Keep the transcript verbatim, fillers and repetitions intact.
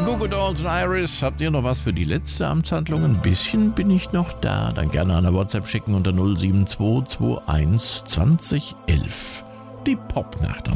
Goo Goo Dolls und Iris, habt ihr noch was für die letzte Amtshandlung? Ein bisschen bin ich noch da. Dann gerne eine WhatsApp schicken unter null sieben zwei zwei eins zwanzig elf. Die Popnacht am